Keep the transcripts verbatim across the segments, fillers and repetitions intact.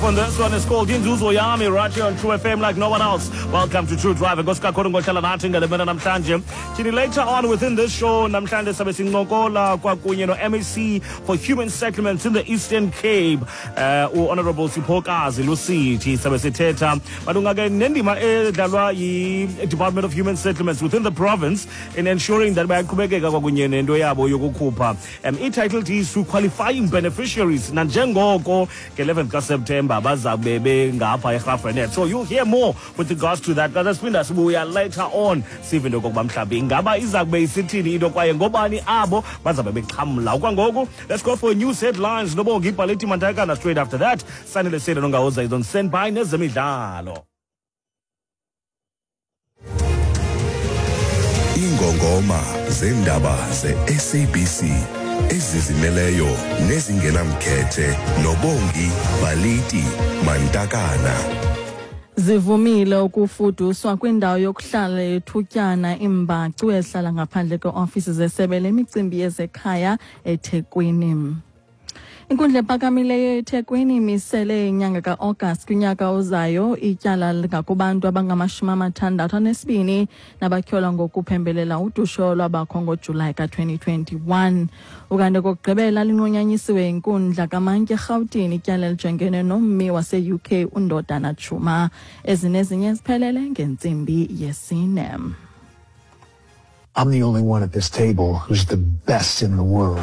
On this one is called Inzuzo Yami right here on True F M like no one else. Welcome to True Drive. Ngoska khona ngothala nathi ngale mina namhlanje. Chini later on within this show namhlanje sabe sincokola kwakunye no M A C for Human Settlements in the Eastern Cape. Uh, Honorable Siphokazi Lusithi sabe sithetha malunga ke nendima edlalwa yi Department of Human Settlements within the province in ensuring that bayaqhubekeka kwakunye nento yabo yokukhupha um i-title deeds to qualifying beneficiaries nanjengoko ke eleventh ka September. So you'll hear more with regards to that. That's when we are later on. Let's go for news headlines. Straight after that, Sanile Serenonga is on standby. Nezemidalo. Ingongoma zendaba ze S A B C ezizimeleyo nezingenamkhethe nobongi Baliti Mantakana. Zivumile ukufuduswa kwindawo yokuhlala ethutyana iMbacu ehlala ngaphandle kwe-office zesebe lemicimbi yezekhaya eThekwini. Inkundla ephakamileyo eThekwini imisele inyanga ka-August kunyaka ozayo ityala ngakubantu abangamashumi amathandathu anesibini nabatyholwa ngokuphembelela udusho lwabakho ngoJulayi ka twenty twenty-one. Ukanti kokugqibela linqunyanyisiwe inkundla kaMantye eRhawutini ityala elijongene nommi wase-U K uNdodana Juma. Ezinezinye ziphelele ngentsimbi yesine. I'm the only one at this table who's the best in the world.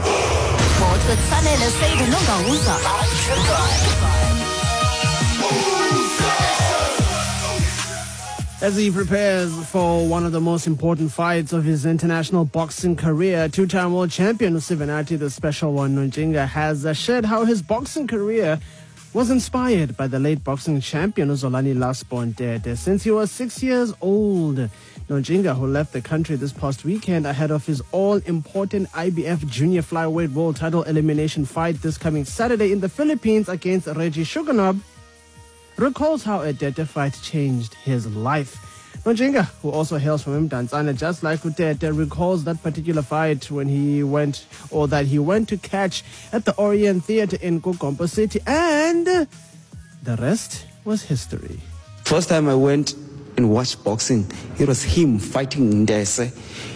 As he prepares for one of the most important fights of his international boxing career, two-time world champion Usivanati, the special one, Nonjinga, has shared how his boxing career was inspired by the late boxing champion Uzolani Lasbon Dede since he was six years old. Nonjinga, who left the country this past weekend ahead of his all-important I B F Junior Flyweight World Title elimination fight this coming Saturday in the Philippines against Reggie Shuganov, recalls how a Dede fight changed his life. Nonjinga, who also hails from Mdantsane, just like Udede, recalls that particular fight when he went, or that he went to catch at the Orient Theatre in Kukompo City, and the rest was history. First time I went and watched boxing, it was him fighting Ndese.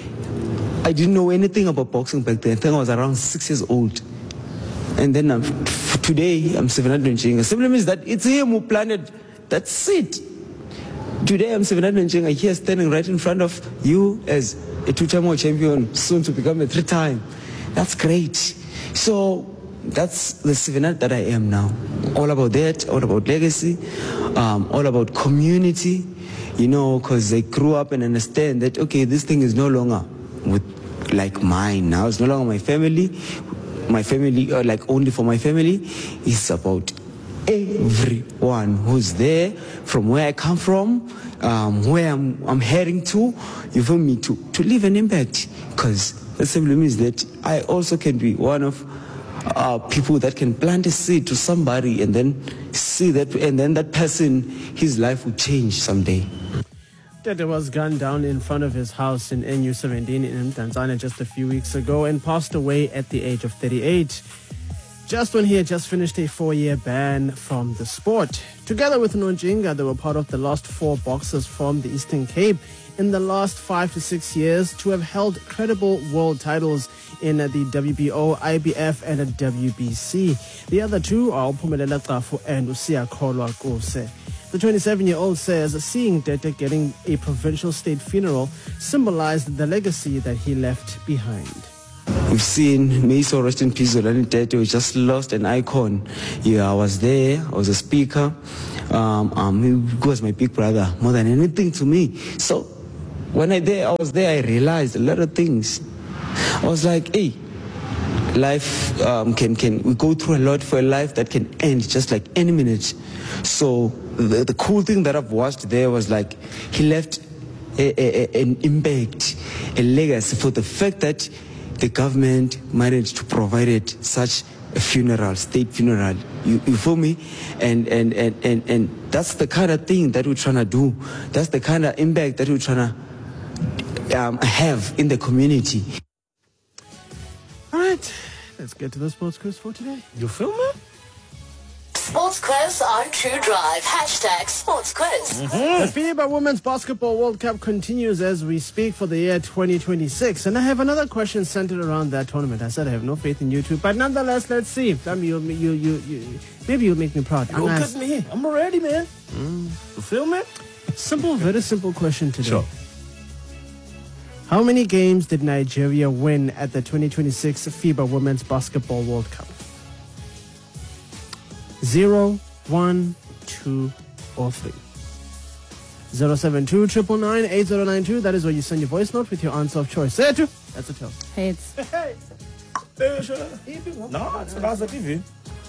I didn't know anything about boxing back then. I think I was around six years old. And then um, today, I'm Sivanati Nonjinga. Simply means that it's him who planned it. That's it. Today, I'm Sivanati Nonjinga here standing right in front of you as a two-time world champion, soon to become a three-time. That's great. So that's the Sivanati that I am now. All about that, all about legacy, um, all about community, you know, because I grew up and understand that, okay, this thing is no longer with like mine now. It's no longer my family. My family, or like only for my family. It's about everyone who's there, from where I come from, um, where I'm, I'm heading to, you feel me, to, to leave an impact. Because that simply means that I also can be one of uh, people that can plant a seed to somebody and then see that, and then that person, his life will change someday. Dede was gunned down in front of his house in N U seventeen in Mdantsane just a few weeks ago and passed away at the age of thirty-eight, just when he had just finished a four-year ban from the sport. Together with Nonjinga, they were part of the last four boxers from the Eastern Cape in the last five to six years to have held credible world titles in the W B O, I B F, and the W B C. The other two are Uphumelela Qafu and Usiyakholwa Kuse. The twenty-seven-year-old says seeing Dede getting a provincial state funeral symbolized the legacy that he left behind. We've seen, may so rest in peace, Zolani Dede, we just lost an icon. Yeah, I was there, I was a speaker. Um, um, he was my big brother, more than anything to me. So when I, there, I was there, I realized a lot of things. I was like, hey, life um, can, can, we go through a lot for a life that can end just like any minute. So the, the cool thing that I've watched there was like, he left a, a, a, an impact, a legacy for the fact that the government managed to provide it such a funeral, state funeral. You, you feel me? And, and, and, and, and that's the kind of thing that we're trying to do. That's the kind of impact that we're trying to um, have in the community. All right, let's get to the sports quiz for today. You feel me? Sports Quiz on True Drive. Hashtag Sports Quiz. The FIBA Women's Basketball World Cup continues as we speak for the year twenty twenty-six. And I have another question centered around that tournament. I said I have no faith in you two. But nonetheless, let's see. I mean, you, you, you, you, maybe you'll make me proud. Look at me. I'm ready, man. Mm. You feel me? Simple, very simple question today. Sure. How many games did Nigeria win at the twenty twenty-six FIBA Women's Basketball World Cup? Zero, one, two, or three. Zero seven two triple nine eight zero nine two. That is where you send your voice note with your answer of choice. Say it too. That's a tell. Heads. No, it's a T V.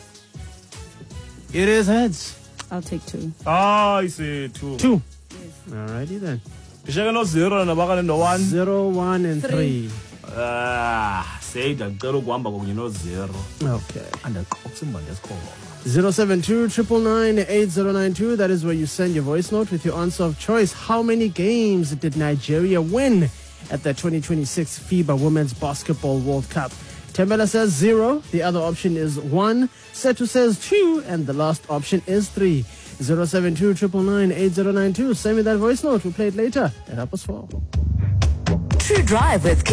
It is heads. I'll take two. Ah, I see two. Two. Alrighty then. Ishaka no zero and abaka no one. Zero, one, and three. Ah, say that girl guamba when you know zero. Okay. And the coxing man just call. Zero seven two triple nine eight zero nine two. That is where you send your voice note with your answer of choice. How many games did Nigeria win at the twenty twenty-six FIBA Women's Basketball World Cup? Tembela says zero. The other option is one. Setu says two. And the last option is three. Zero seven two triple nine eight zero nine two. Send me that voice note. We'll play it later at Upper Swell. True Drive with